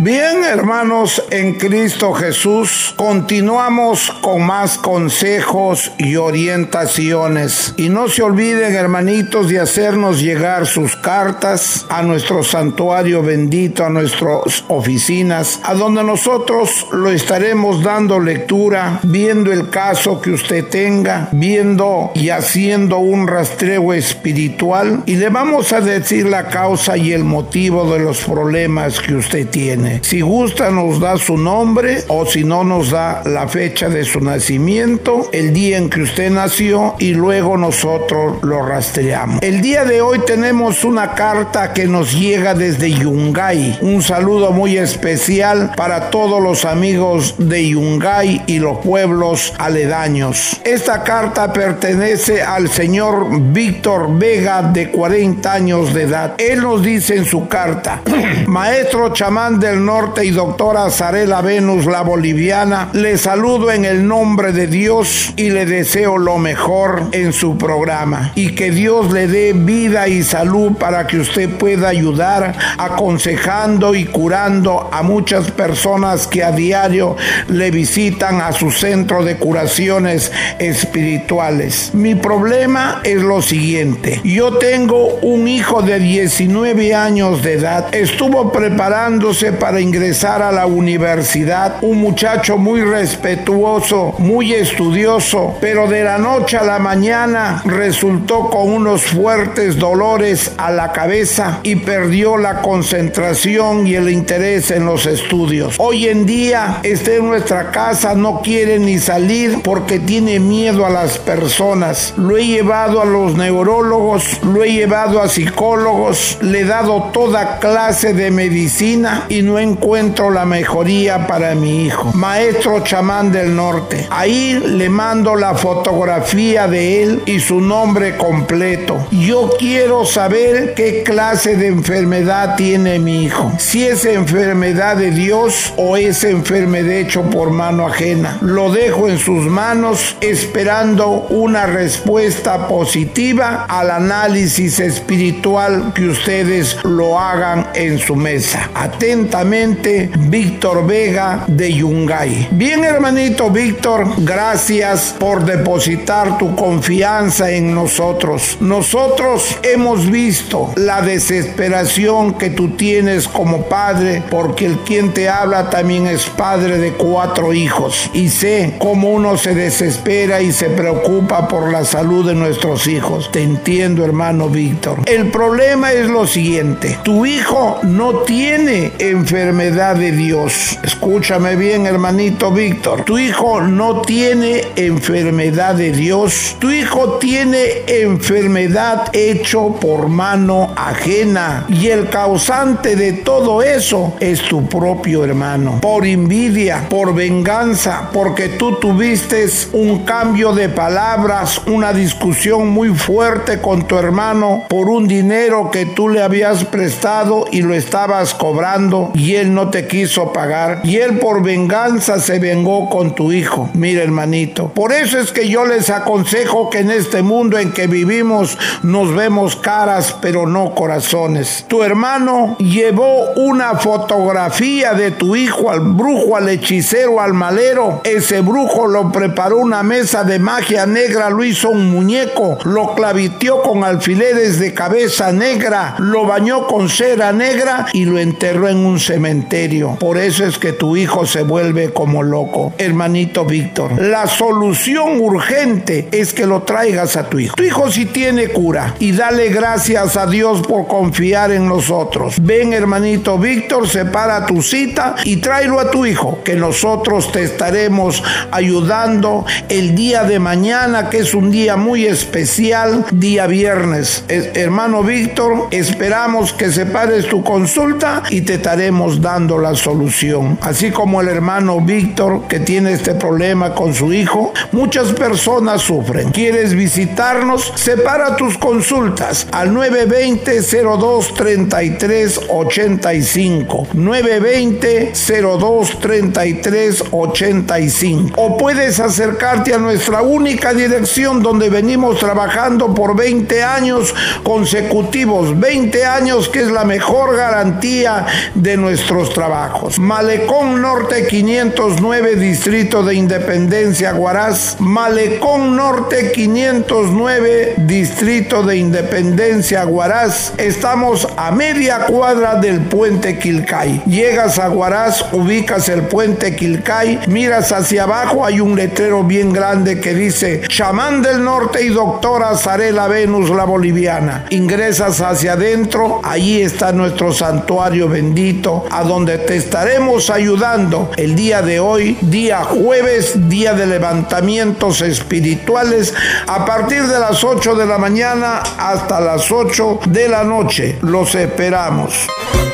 Bien, hermanos, en Cristo Jesús, continuamos con más consejos y orientaciones. Y no se olviden, hermanitos, de hacernos llegar sus cartas a nuestro santuario bendito, a nuestras oficinas, a donde nosotros lo estaremos dando lectura, viendo el caso que usted tenga, viendo y haciendo un rastreo espiritual, y le vamos a decir la causa y el motivo de los problemas que usted tiene. Si gusta, nos da su nombre, o si no, nos da la fecha de su nacimiento, el día en que usted nació, y luego nosotros lo rastreamos. El día de hoy tenemos una carta que nos llega desde Yungay. Un saludo muy especial para todos los amigos de Yungay y los pueblos aledaños. Esta carta pertenece al señor Víctor Vega, de 40 años de edad. Él nos dice en su carta: Maestro chamán del norte y doctora Zarela Venus, la boliviana, le saludo en el nombre de Dios y le deseo lo mejor en su programa, y que Dios le dé vida y salud para que usted pueda ayudar aconsejando y curando a muchas personas que a diario le visitan a su centro de curaciones espirituales. Mi problema es lo siguiente: yo tengo un hijo de 19 años de edad, estuvo preparándose para ingresar a la universidad, un muchacho muy respetuoso, muy estudioso, pero de la noche a la mañana resultó con unos fuertes dolores a la cabeza y perdió la concentración y el interés en los estudios. Hoy en día está en nuestra casa, no quiere ni salir porque tiene miedo a las personas. Lo he llevado a los neurólogos, lo he llevado a psicólogos, le he dado toda clase de medicina y no encuentro la mejoría para mi hijo. Maestro chamán del norte, ahí le mando la fotografía de él y su nombre completo. Yo quiero saber qué clase de enfermedad tiene mi hijo, si es enfermedad de Dios o es enfermedad hecho por mano ajena. Lo dejo en sus manos esperando una respuesta positiva al análisis espiritual que ustedes lo hagan en su mesa. Atentamente, Víctor Vega, de Yungay. Bien, hermanito Víctor, gracias por depositar tu confianza en nosotros. Nosotros hemos visto la desesperación que tú tienes como padre, porque el quien te habla también es padre de 4 hijos, y sé cómo uno se desespera y se preocupa por la salud de nuestros hijos. Te entiendo, hermano Víctor. El problema es lo siguiente: tu hijo no tiene enfermedad de Dios. Escúchame bien, hermanito Víctor. Tu hijo no tiene enfermedad de Dios. Tu hijo tiene enfermedad hecho por mano ajena. Y el causante de todo eso es tu propio hermano. Por envidia, por venganza, porque tú tuviste un cambio de palabras, una discusión muy fuerte con tu hermano por un dinero que tú le habías prestado y lo estabas cobrando, y él no te quiso pagar, y él por venganza se vengó con tu hijo. Mira, hermanito, por eso es que yo les aconsejo que en este mundo en que vivimos nos vemos caras pero no corazones. Tu hermano llevó una fotografía de tu hijo al brujo, al hechicero, al malero. Ese brujo lo preparó una mesa de magia negra, lo hizo un muñeco, lo claviteó con alfileres de cabeza negra, lo bañó con cera negra y lo enterró en un cementerio. Por eso es que tu hijo se vuelve como loco. Hermanito Víctor, la solución urgente es que lo traigas a tu hijo. Tu hijo sí tiene cura, y dale gracias a Dios por confiar en nosotros. Ven, hermanito Víctor, separa tu cita y tráelo a tu hijo, que nosotros te estaremos ayudando el día de mañana, que es un día muy especial, día viernes. Hermano Víctor, esperamos que separes tu consulta y te estaremos dando la solución. Así como el hermano Víctor, que tiene este problema con su hijo, muchas personas sufren. ¿Quieres visitarnos? Separa tus consultas al 920-02-33-85, 920-02-33-85, o puedes acercarte a nuestra única dirección donde venimos trabajando por 20 años consecutivos, 20 años que es la mejor garantía de nuestra nuestros trabajos. Malecón Norte 509, Distrito de Independencia, Huaraz. Malecón Norte 509, Distrito de Independencia, Huaraz. Estamos a media cuadra del puente Quilcay. Llegas a Huaraz, ubicas el puente Quilcay, miras hacia abajo, hay un letrero bien grande que dice Chamán del Norte y Doctora Zarela Venus la Boliviana. Ingresas hacia adentro, allí está nuestro santuario bendito, a donde te estaremos ayudando el día de hoy, día jueves, día de levantamientos espirituales, a partir de las 8 de la mañana hasta las 8 de la noche. Los esperamos.